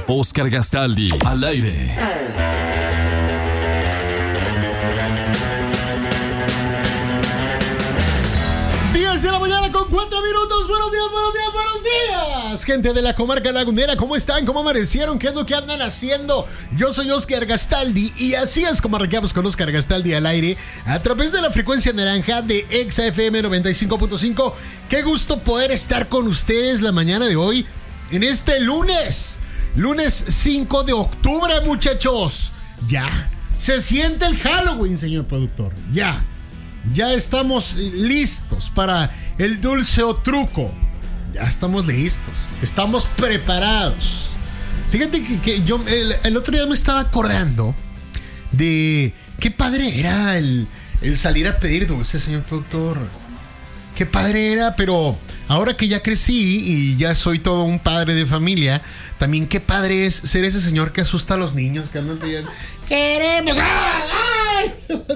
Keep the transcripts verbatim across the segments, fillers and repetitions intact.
Oscar Gastaldi, al aire. diez de la mañana con cuatro minutos. Buenos días, buenos días, buenos días. Gente de la comarca lagunera, ¿cómo están? ¿Cómo amanecieron? ¿Qué es lo que andan haciendo? Yo soy Oscar Gastaldi y así es como arrancamos con Oscar Gastaldi al aire a través de la frecuencia naranja de Exa F M noventa y cinco punto cinco. Qué gusto poder estar con ustedes la mañana de hoy en este lunes. Lunes cinco de octubre, muchachos. Ya se siente el Halloween, señor productor. Ya. Ya estamos listos para el dulce o truco. Ya estamos listos. Estamos preparados. Fíjate que, que yo el, el otro día me estaba acordando de qué padre era el, el salir a pedir dulces, señor productor. Qué padre era, pero ahora que ya crecí y ya soy todo un padre de familia, también qué padre es ser ese señor que asusta a los niños que andan pidiendo. ¡Queremos! ¡Ay!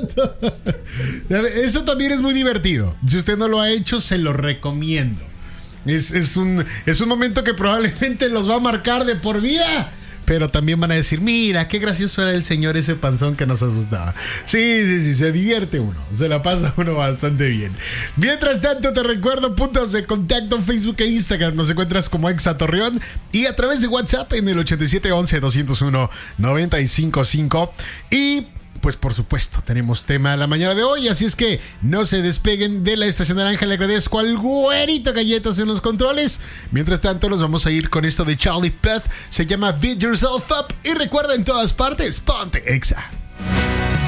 Eso también es muy divertido. Si usted no lo ha hecho, se lo recomiendo. Es, es, un, es un momento que probablemente los va a marcar de por vida. Pero también van a decir, mira, qué gracioso era el señor ese panzón que nos asustaba. Sí, sí, sí, se divierte uno. Se la pasa uno bastante bien. Mientras tanto, te recuerdo puntos de contacto en Facebook e Instagram. Nos encuentras como Exa Torreón y a través de WhatsApp en el ochenta y siete once doscientos uno noventa y cinco cinco. Y pues por supuesto, tenemos tema la mañana de hoy, así es que no se despeguen de la estación naranja. Le agradezco al güerito Galletas en los controles. Mientras tanto, nos vamos a ir con esto de Charlie Puth. Se llama Beat Yourself Up. Y recuerda, en todas partes, ponte Exa.